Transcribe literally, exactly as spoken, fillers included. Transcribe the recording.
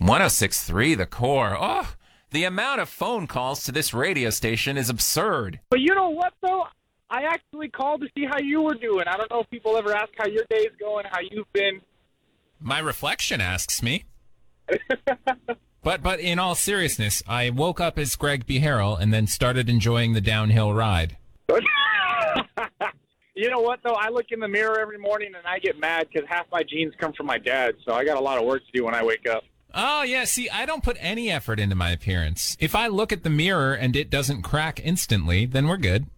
one oh six point three, The Core. Oh, the amount of phone calls to this radio station is absurd. But you know what, though? I actually called to see how you were doing. I don't know if people ever ask how your day's going, how you've been. My reflection asks me. but but in all seriousness, I woke up as Greg B. Harrell and then started enjoying the downhill ride. You know what, though? I look in the mirror every morning and I get mad because half my genes come from my dad, so I got a lot of work to do when I wake up. Oh, yeah. See, I don't put any effort into my appearance. If I look at the mirror and it doesn't crack instantly, then we're good.